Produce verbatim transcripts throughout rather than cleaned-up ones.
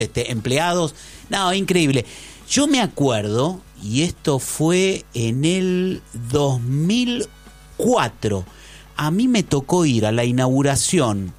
este, empleados. No, increíble. Yo me acuerdo, y esto fue en el dos mil cuatro, a mí me tocó ir a la inauguración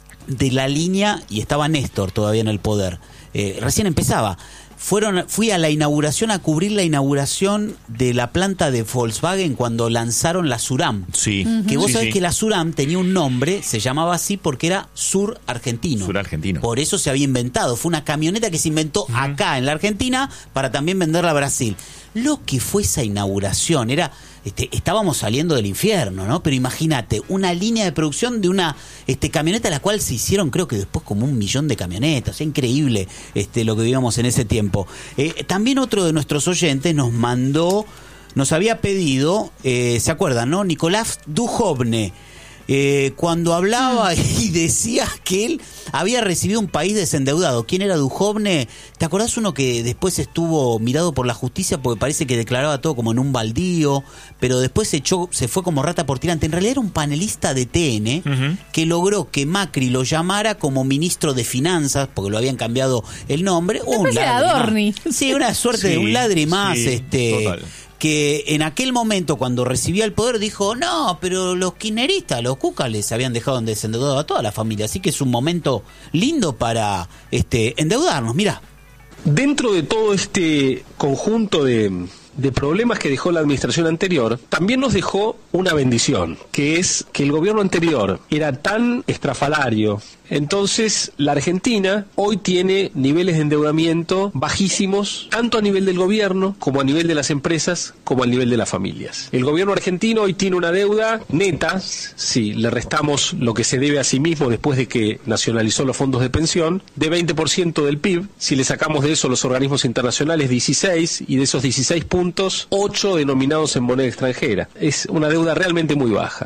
de la línea, y estaba Néstor todavía en el poder, eh, recién empezaba. Fueron, fui a la inauguración, a cubrir la inauguración de la planta de Volkswagen cuando lanzaron la Suram. Sí. Uh-huh. Que vos sí, sabés sí. que la Suram tenía un nombre, se llamaba así porque era Sur Argentino. Sur Argentino. Por eso se había inventado. Fue una camioneta que se inventó uh-huh. acá en la Argentina para también venderla a Brasil. Lo que fue esa inauguración era... Este, estábamos saliendo del infierno, ¿no? Pero imagínate, una línea de producción de una este, camioneta a la cual se hicieron, creo que después como un millón de camionetas. Es increíble este, lo que vivíamos en ese tiempo. Eh, también otro de nuestros oyentes nos mandó, nos había pedido, eh, ¿se acuerdan, no? Nicolás Duhovne. Eh, cuando hablaba y decía que él había recibido un país desendeudado. ¿Quién era Duhovne? ¿Te acordás uno que después estuvo mirado por la justicia porque parece que declaraba todo como en un baldío, pero después se echó, se fue como rata por tirante? En realidad era un panelista de T N uh-huh. que logró que Macri lo llamara como ministro de Finanzas, porque lo habían cambiado el nombre. Un ladri más. Sí, una suerte sí, de un ladri más. Sí, este total. Que en aquel momento, cuando recibía el poder, dijo, no, pero los kirchneristas, los cucas, les habían dejado en desendeudado a toda la familia, así que es un momento lindo para este endeudarnos. Mirá. Dentro de todo este conjunto de, de problemas que dejó la administración anterior, también nos dejó una bendición, que es que el gobierno anterior era tan estrafalario. Entonces, la Argentina hoy tiene niveles de endeudamiento bajísimos, tanto a nivel del gobierno, como a nivel de las empresas, como a nivel de las familias. El gobierno argentino hoy tiene una deuda neta, si le restamos lo que se debe a sí mismo después de que nacionalizó los fondos de pensión, de veinte por ciento del P I B. Si le sacamos de eso los organismos internacionales, dieciséis, y de esos dieciséis puntos, ocho denominados en moneda extranjera. Es una deuda realmente muy baja.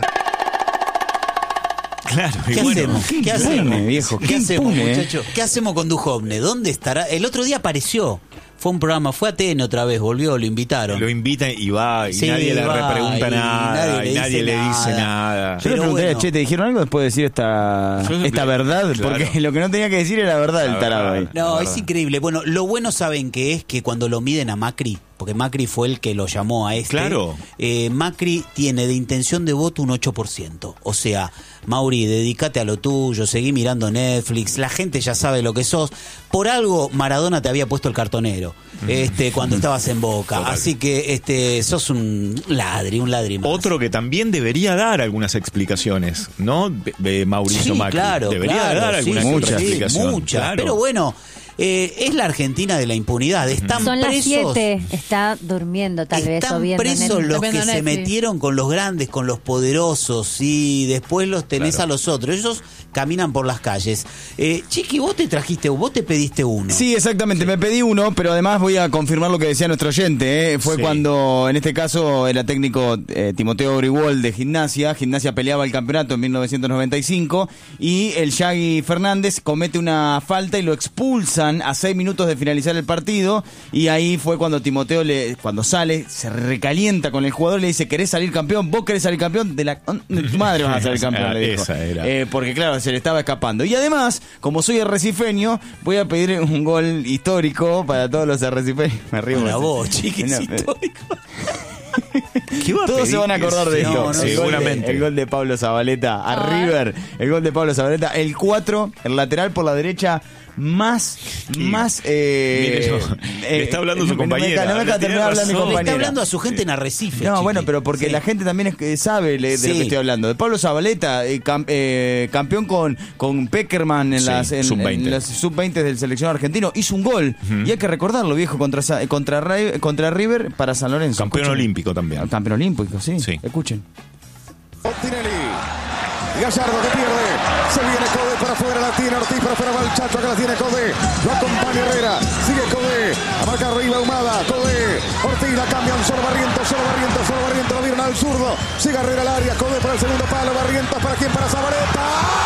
Claro, ¿Qué bueno, hacemos? ¿Qué, ¿Qué hacemos, viejo? ¿Qué, ¿Qué hacemos, muchachos? ¿Qué hacemos con Duhovne? ¿Dónde estará? El otro día apareció. Fue un programa, fue a T N otra vez, volvió, lo invitaron. Lo invitan y va, y sí, nadie le va, repregunta y nada, nadie le y nadie dice le dice nada. nada. Yo le pregunté, bueno. che, ¿te dijeron algo después de decir esta, esta verdad? Claro. Porque lo que no tenía que decir era verdad La el tarado verdad. ahí. No, La es verdad. increíble. Bueno, lo bueno saben que es que cuando lo miden a Macri, porque Macri fue el que lo llamó a este, Claro. eh, Macri tiene de intención de voto un ocho por ciento. O sea, Mauri, dedícate a lo tuyo, seguí mirando Netflix, la gente ya sabe lo que sos. Por algo Maradona te había puesto el cartonero este cuando estabas en Boca. Total. Así que este sos un ladri, un ladri más. Otro que también debería dar algunas explicaciones, ¿no? De, de Mauricio Sí, Macri. claro, debería claro, dar sí, alguna sí, muchas, sí, explicación. muchas. Claro. Pero bueno, eh, es la Argentina de la impunidad. Están Son las presos. siete, está durmiendo tal vez o Están viendo presos Netflix. los que Viendo se Netflix. metieron con los grandes, con los poderosos, y después los tenés Claro. a los otros. Ellos caminan por las calles. Eh, Chiqui, vos te trajiste, vos te pediste uno. Sí, exactamente, me pedí uno, pero además voy a confirmar lo que decía nuestro oyente, ¿eh? Fue Sí. cuando, en este caso, era técnico eh, Timoteo Grigol de Gimnasia. Gimnasia peleaba el campeonato en mil novecientos noventa y cinco y el Yagui Fernández comete una falta y lo expulsan a seis minutos de finalizar el partido, y ahí fue cuando Timoteo, le, cuando sale, se recalienta con el jugador y le dice, ¿querés salir campeón? ¿Vos querés salir campeón? De, la, de tu madre vas a salir campeón, le dijo. Esa era. Eh, porque claro, se le estaba escapando. Y además, como soy arrecifeño, voy a pedir un gol histórico para todos los arrecifeños. Me río. Para porque- vos, Chiqui, No, es eh, histórico. ¿Qué va a Todos pedir? se van a acordar de Sí, esto. no, el, gol de, seguramente. el gol de Pablo Zabaleta a A ver. River. El gol de Pablo Zabaleta. El cuatro, el lateral por la derecha. Más, más. Eh, Mire, no, le está hablando su no me- compañera. No me deja Tiene terminar hablando mi razón. Le está compañera. hablando a su gente en Arrecife. No, Chiqui. bueno, pero porque Sí. la gente también es que sabe le- de Sí. lo que estoy hablando. De Pablo Zabaleta, eh, cam- eh, campeón con, con Peckerman en Sí, las en, sub veinte. en las sub veinte del seleccionado argentino. Hizo un gol. Y hay que recordarlo, viejo, contra Sa- contra, Ray- contra River para San Lorenzo. Campeón Escuchen. olímpico también. Campeón olímpico, sí. Sí. Escuchen. Tinelli. Gallardo que pierde. Se viene Code para afuera, la tiene Ortiz para afuera, va el Chacho, acá la tiene Code. Lo acompaña Herrera. Sigue Code. A marca arriba Humada. Code. Ortiz la cambian. Solo Barrientos, solo Barrientos, solo Barrientos. Lo dieron al zurdo. Sigue Herrera al área. Code para el segundo palo. Barrientos para quién, para Zabaleta.